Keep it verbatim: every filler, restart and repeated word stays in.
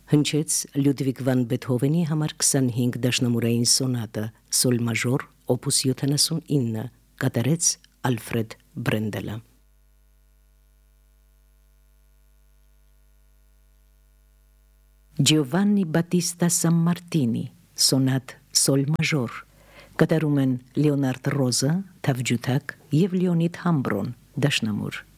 Հնչեց Լյուդվիգ վան Բեթհովենի համար քսանհինգ դաշնամուրային սոնատը սոլ մաժոր օպուս յոթանասունինը, կատարեց Ալֆրեդ Բրենդելը։ Ջովաննի Բատիստա Սամմարտինի սոնատ սոլ մաժոր, կատարում են Լեոնարդ Ռոզը թավջութակ և Լեոնիդ Համբրոն դաշնամուր։